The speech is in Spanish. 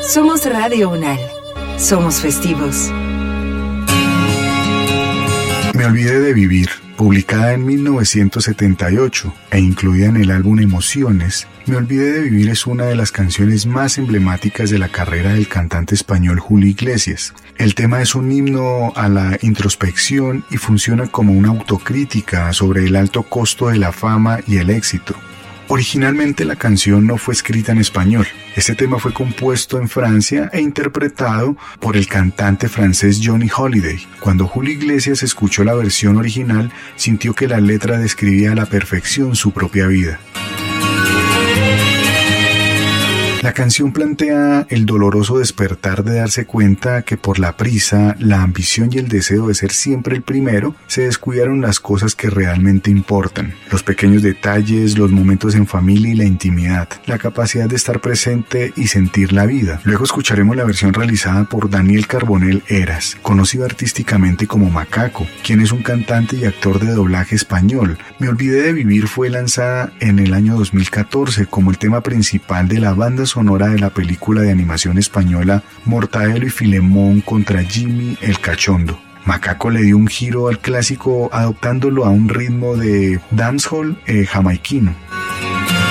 Somos Radio Unal. Somos festivos. Me olvidé de vivir, publicada en 1978 e incluida en el álbum Emociones. Me olvidé de vivir es una de las canciones más emblemáticas de la carrera del cantante español Julio Iglesias. El tema es un himno a la introspección y funciona como una autocrítica sobre el alto costo de la fama y el éxito. Originalmente la canción no fue escrita en español. Este tema fue compuesto en Francia e interpretado por el cantante francés Johnny Hallyday. Cuando Julio Iglesias escuchó la versión original, sintió que la letra describía a la perfección su propia vida. La canción plantea el doloroso despertar de darse cuenta que por la prisa, la ambición y el deseo de ser siempre el primero, se descuidaron las cosas que realmente importan. Los pequeños detalles, los momentos en familia y la intimidad, la capacidad de estar presente y sentir la vida. Luego escucharemos la versión realizada por Daniel Carbonell Heras, conocido artísticamente como Macaco, quien es un cantante y actor de doblaje español. Me olvidé de vivir fue lanzada en el año 2014 como el tema principal de la banda sonora de la película de animación española Mortadelo y Filemón contra Jimmy el Cachondo. Macaco le dio un giro al clásico adoptándolo a un ritmo de dancehall jamaiquino.